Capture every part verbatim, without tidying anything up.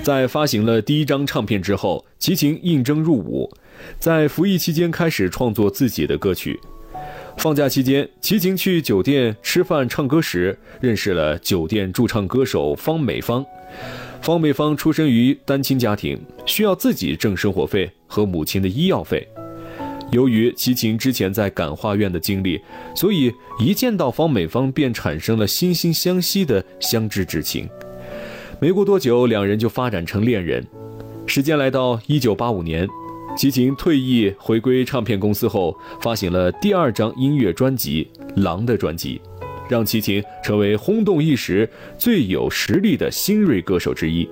在发行了第一张唱片之后，齐秦应征入伍，在服役期间开始创作自己的歌曲。放假期间，齐秦去酒店吃饭唱歌时，认识了酒店驻唱歌手方美芳。方美芳出生于单亲家庭，需要自己挣生活费和母亲的医药费。由于齐秦之前在感化院的经历，所以一见到方美芳便产生了惺惺相惜的相知之情。没过多久，两人就发展成恋人。时间来到一九八五年，齐秦退役回归唱片公司后，发行了第二张音乐专辑《狼》的专辑，让齐秦成为轰动一时、最有实力的新锐歌手之一。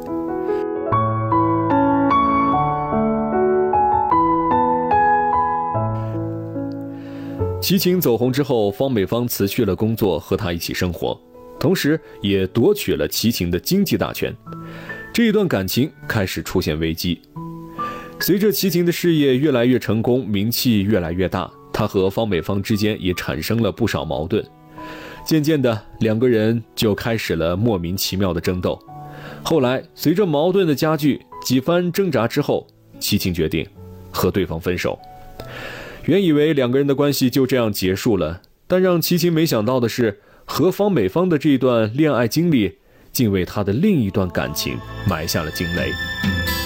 齐秦走红之后，方美芳辞去了工作，和他一起生活，同时也夺取了齐秦的经济大权。这一段感情开始出现危机。随着齐秦的事业越来越成功，名气越来越大，他和方美芳之间也产生了不少矛盾。渐渐的，两个人就开始了莫名其妙的争斗。后来，随着矛盾的加剧，几番挣扎之后，齐秦决定和对方分手。原以为两个人的关系就这样结束了，但让齐秦没想到的是，和方美芳的这段恋爱经历，竟为他的另一段感情埋下了惊雷。